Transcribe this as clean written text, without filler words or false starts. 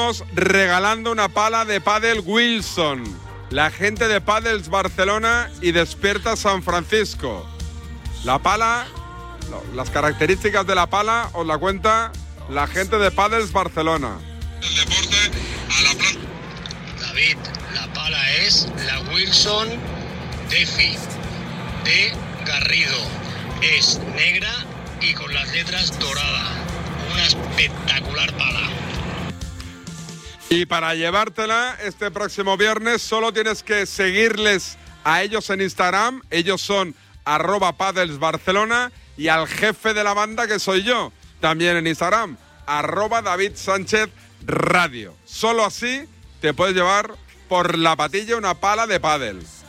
Regalando una pala de pádel Wilson. La gente de Padels Barcelona y Despierta San Francisco. La pala, las características de la pala os la cuenta la gente de Padels Barcelona. El deporte a la planta. David, la pala es la Wilson Defi de Garrido. Es negra y con las letras doradas. Una espectacular pala. Y para llevártela este próximo viernes solo tienes que seguirles a ellos en Instagram. Ellos son @padelsbarcelona y al jefe de la banda, que soy yo, también en Instagram, @David Sánchez Radio. Solo así te puedes llevar por la patilla una pala de pádel.